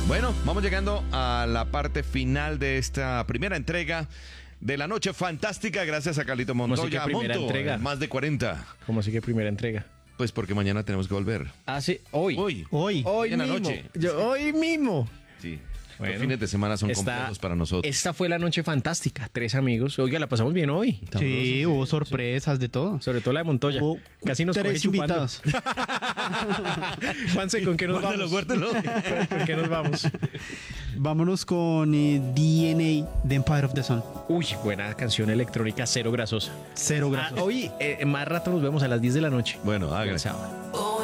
Bueno, vamos llegando a la parte final de esta primera entrega de la Noche Fantástica. Gracias a Carlito Montoya. Primera entrega. Más de 40. ¿Cómo así que primera entrega? Pues porque mañana tenemos que volver. Ah, sí, hoy. Hoy en la mismo. noche. Hoy mismo. Sí. Bueno, Los fines de semana son complejos para nosotros. Esta fue la Noche Fantástica. 3 amigos. Oiga, la pasamos bien hoy. Sí, hubo sorpresas de todo. Sobre todo la de Montoya. Hubo Casi nos coge 3 chupando. invitados. Juanse, ¿con qué nos vamos? Guárdalo. ¿Con qué nos vamos? Vámonos con DNA de Empire of the Sun. Uy, buena canción electrónica, cero grasosa. Cero grasos. Hoy, más rato nos vemos a las 10 de la noche. Bueno, El hágale. sábado.